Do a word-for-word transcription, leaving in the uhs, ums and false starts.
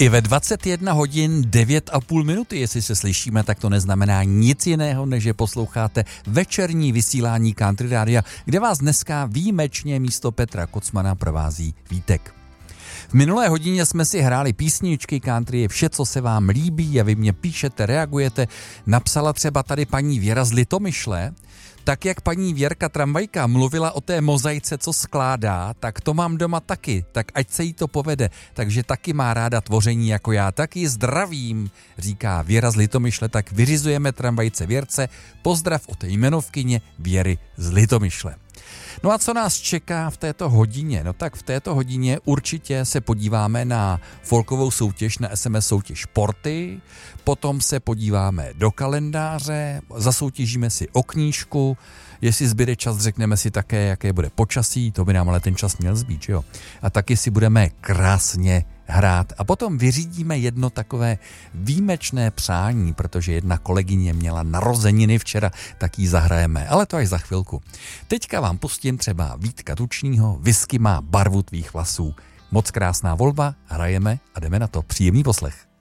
I ve dvacet jedna hodin devět a půl minuty, jestli se slyšíme, tak to neznamená nic jiného, než že posloucháte večerní vysílání Country Rádia, kde vás dneska výjimečně místo Petra Kocmana provází Vítek. V minulé hodině jsme si hráli písničky country, vše, co se vám líbí a vy mě píšete, reagujete. Napsala třeba tady paní Věra z Litomyšle, tak jak paní Věrka Tramvajka mluvila o té mozaice, co skládá, tak to mám doma taky, tak ať se jí to povede. Takže taky má ráda tvoření jako já, taky zdravím, říká Věra z Litomyšle, tak vyřizujeme tramvajce Věrce. Pozdrav od jmenovkyně Věry z Litomyšle. No a co nás čeká v této hodině? No tak v této hodině určitě se podíváme na folkovou soutěž, na es em es soutěž Porty, potom se podíváme do kalendáře, zasoutěžíme si o knížku, jestli zbyde čas, řekneme si také, jaké bude počasí, to by nám ale ten čas měl zbýt, jo? A taky si budeme krásně hrát a potom vyřídíme jedno takové výjimečné přání, protože jedna kolegyně měla narozeniny včera, tak jí zahrajeme, ale to až za chvilku. Teďka vám pustím třeba Vítka Tučnýho, Whisky má barvu tvých vlasů. Moc krásná volba, hrajeme a jdeme na to. Příjemný poslech.